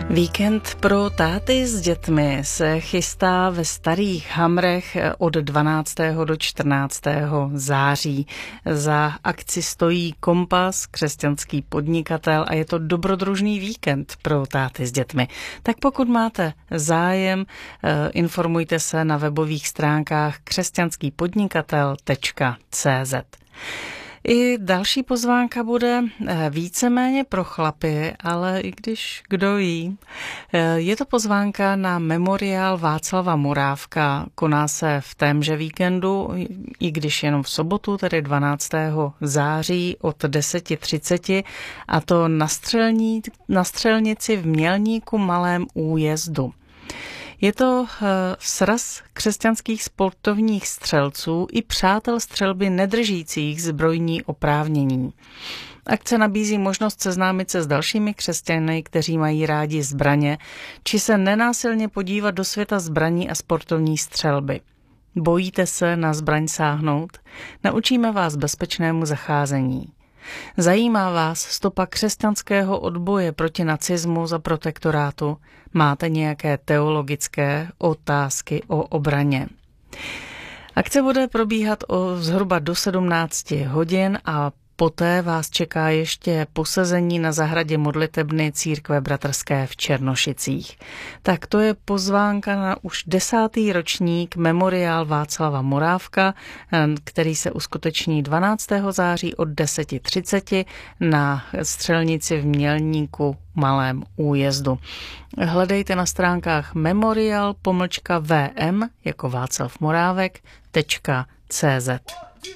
Víkend pro táty s dětmi se chystá ve Starých Hamrech od 12. do 14. září. Za akci stojí Kompas, křesťanský podnikatel, a je to dobrodružný víkend pro táty s dětmi. Tak pokud máte zájem, informujte se na webových stránkách křesťanskýpodnikatel.cz. I další pozvánka bude víceméně pro chlapy, ale i když kdo ví. Je to pozvánka na memoriál Václava Morávka. Koná se v témže víkendu, i když jenom v sobotu, tedy 12. září od 10:30, a to na střelnici v Mělníku Malém Újezdu. Je to sraz křesťanských sportovních střelců i přátel střelby nedržících zbrojní oprávnění. Akce nabízí možnost seznámit se s dalšími křesťany, kteří mají rádi zbraně, či se nenásilně podívat do světa zbraní a sportovní střelby. Bojíte se na zbraň sáhnout? Naučíme vás bezpečnému zacházení. Zajímá vás stopa křesťanského odboje proti nacismu za protektorátu? Máte nějaké teologické otázky o obraně? Akce bude probíhat zhruba do 17 hodin a poté vás čeká ještě posezení na zahradě modlitebny Církve bratrské v Černošicích. Tak to je pozvánka na už 10. ročník memoriál Václava Morávka, který se uskuteční 12. září od 10:30 na střelnici v Mělníku Malém Újezdu. Hledejte na stránkách memorial-vm jako Václav Morávek.cz.